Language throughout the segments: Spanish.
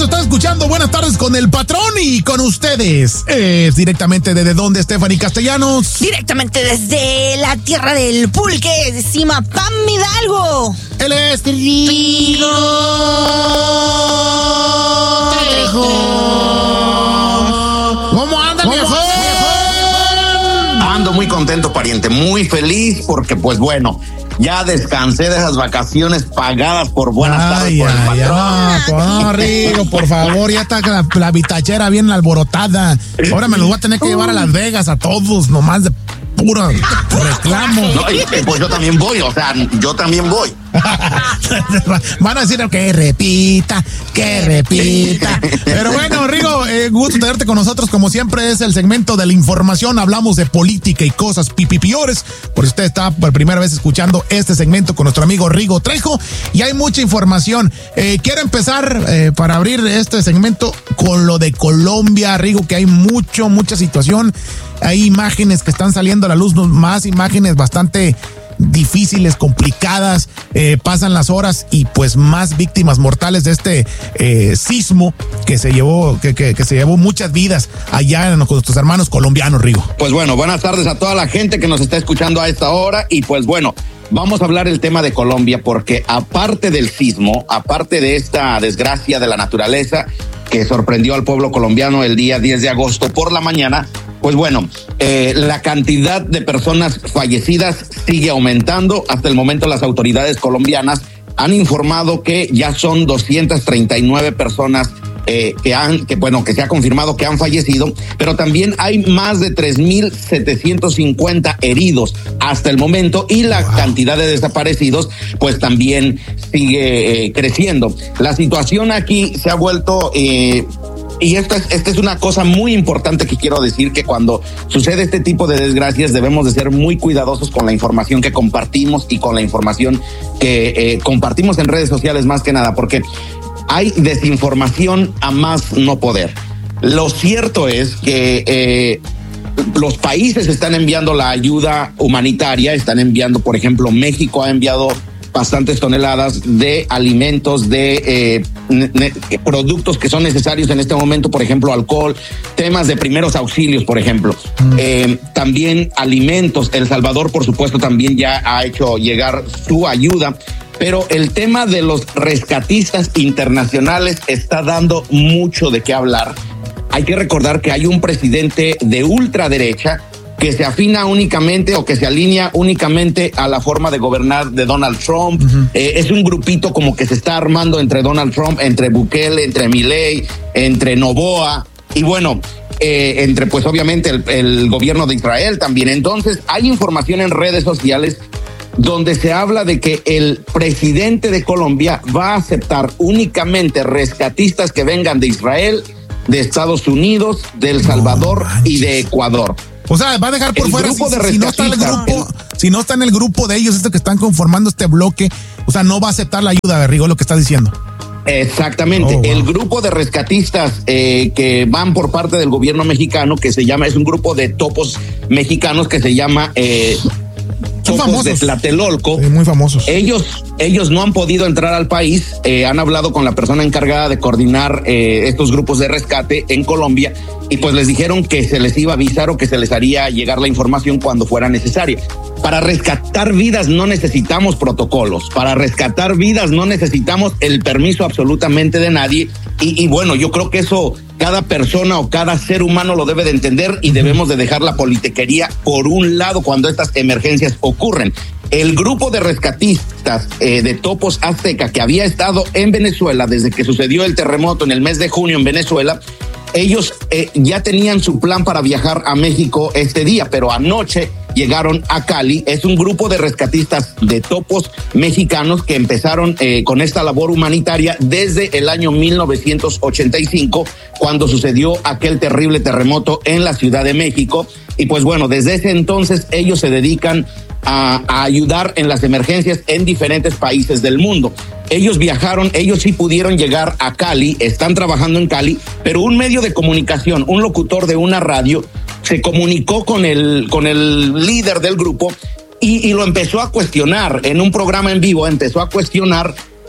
Esto está escuchando Buenas Tardes con el Patrón y con ustedes. Directamente desde donde, Stephanie Castellanos. Directamente desde la tierra del pulque, de Zimapán, Hidalgo. Él es Rigo Trejo. ¿Cómo anda, viejo? Ando muy contento, pariente, muy feliz porque, pues bueno, ya descansé de esas vacaciones pagadas por Buenas Tardes por el Patrón. Rigo, por favor, ya está la bitachera bien alborotada. Ahora me los voy a tener que llevar a Las Vegas a todos, nomás de puro reclamo. No, pues yo también voy, yo también voy. Van a decir que repita. Pero bueno, Rigo, gusto tenerte con nosotros. Como siempre, es el segmento de la información. Hablamos de política y cosas piores. Por si usted está por primera vez escuchando este segmento con nuestro amigo Rigo Trejo, y hay mucha información. Quiero empezar para abrir este segmento con lo de Colombia, Rigo, que hay mucha situación. Hay imágenes que están saliendo a la luz, más imágenes bastante difíciles, complicadas, pasan las horas y pues más víctimas mortales de este sismo que se llevó muchas vidas allá con nuestros hermanos colombianos, Rigo. Pues bueno, buenas tardes a toda la gente que nos está escuchando a esta hora y pues bueno, vamos a hablar el tema de Colombia porque aparte del sismo, aparte de esta desgracia de la naturaleza que sorprendió al pueblo colombiano el día 10 de agosto por la mañana, pues bueno, la cantidad de personas fallecidas sigue aumentando. Hasta el momento las autoridades colombianas han informado que ya son 239 personas que se ha confirmado que han fallecido, pero también hay más de 3,750 heridos hasta el momento y la cantidad de desaparecidos pues también sigue creciendo. La situación aquí se ha vuelto y esta es una cosa muy importante que quiero decir, que cuando sucede este tipo de desgracias debemos de ser muy cuidadosos con la información que compartimos y con la información que compartimos en redes sociales más que nada, porque hay desinformación a más no poder. Lo cierto es que los países están enviando la ayuda humanitaria, están enviando, por ejemplo, México ha enviado bastantes toneladas de alimentos, de productos que son necesarios en este momento, por ejemplo, alcohol, temas de primeros auxilios, por ejemplo. También alimentos. El Salvador, por supuesto, también ya ha hecho llegar su ayuda. Pero el tema de los rescatistas internacionales está dando mucho de qué hablar. Hay que recordar que hay un presidente de ultraderecha que se afina únicamente o que se alinea únicamente a la forma de gobernar de Donald Trump. Es un grupito como que se está armando entre Donald Trump, entre Bukele, entre Milei, entre Noboa y bueno, entre pues obviamente el gobierno de Israel también. Entonces hay información en redes sociales donde se habla de que el presidente de Colombia va a aceptar únicamente rescatistas que vengan de Israel, de Estados Unidos, de El Salvador y de Ecuador. O sea, va a dejar por fuera si no está en el grupo de ellos, que están conformando este bloque, o sea, no va a aceptar la ayuda, Rigo, lo que está diciendo. Exactamente. El grupo de rescatistas que van por parte del gobierno mexicano, que se llama, es un grupo de topos mexicanos que se llama son famosos. De Tlatelolco. Muy famosos. Ellos no han podido entrar al país. Han hablado con la persona encargada de coordinar estos grupos de rescate en Colombia y pues les dijeron que se les iba a avisar o que se les haría llegar la información cuando fuera necesaria. Para rescatar vidas no necesitamos protocolos. Para rescatar vidas no necesitamos el permiso absolutamente de nadie. Y bueno, yo creo que eso cada persona o cada ser humano lo debe de entender y debemos de dejar la politiquería por un lado cuando estas emergencias ocurren. El grupo de rescatistas de Topos Azteca que había estado en Venezuela desde que sucedió el terremoto en el mes de junio en Venezuela, ellos ya tenían su plan para viajar a México este día, pero anoche llegaron a Cali. Es un grupo de rescatistas de topos mexicanos que empezaron con esta labor humanitaria desde el año 1985, cuando sucedió aquel terrible terremoto en la Ciudad de México. Y pues bueno, desde ese entonces ellos se dedican a ayudar en las emergencias en diferentes países del mundo. Ellos viajaron, ellos sí pudieron llegar a Cali, están trabajando en Cali, pero un medio de comunicación, un locutor de una radio, se comunicó con el líder del grupo y lo empezó a cuestionar en un programa en vivo, empezó a cuestionar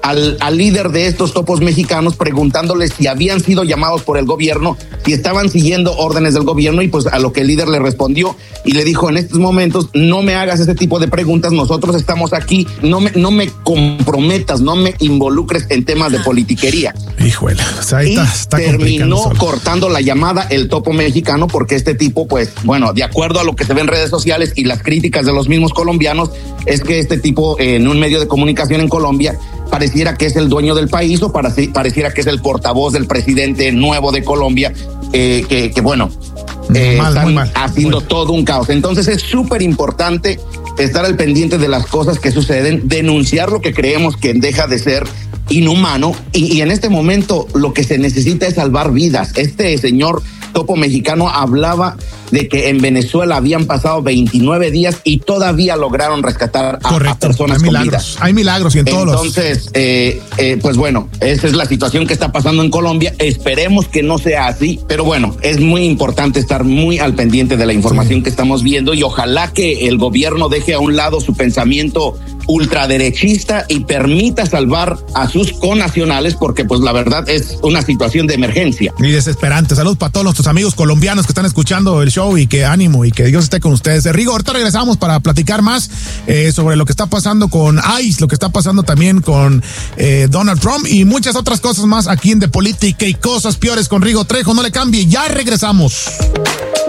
al líder de estos topos mexicanos preguntándoles si habían sido llamados por el gobierno, si estaban siguiendo órdenes del gobierno, y pues a lo que el líder le respondió y le dijo: en estos momentos no me hagas ese tipo de preguntas, nosotros estamos aquí, no me comprometas, no me involucres en temas de politiquería. Híjole, o sea, ahí está terminó cortando la llamada el topo mexicano, porque este tipo, pues bueno, de acuerdo a lo que se ve en redes sociales y las críticas de los mismos colombianos, es que este tipo en un medio de comunicación en Colombia pareciera que es el dueño del país, o pareciera que es el portavoz del presidente nuevo de Colombia, que bueno, están haciendo todo un caos. Entonces es súper importante estar al pendiente de las cosas que suceden, denunciar lo que creemos que deja de ser inhumano, y en este momento lo que se necesita es salvar vidas. Este señor topo mexicano hablaba de que en Venezuela habían pasado 29 días y todavía lograron rescatar a personas con vida. Hay milagros y en todos los... Entonces, pues bueno, esa es la situación que está pasando en Colombia. Esperemos que no sea así, pero bueno, es muy importante estar muy al pendiente de la información que estamos viendo, y ojalá que el gobierno deje a un lado su pensamiento ultraderechista y permita salvar a sus connacionales, porque pues la verdad es una situación de emergencia. Y desesperante. Saludos para todos nuestros amigos colombianos que están escuchando el show, y que ánimo y que Dios esté con ustedes. Rigo, ahorita regresamos para platicar más sobre lo que está pasando con ICE, lo que está pasando también con Donald Trump y muchas otras cosas más aquí en De Política y Cosas Peores con Rigo Trejo. No le cambie, ya regresamos.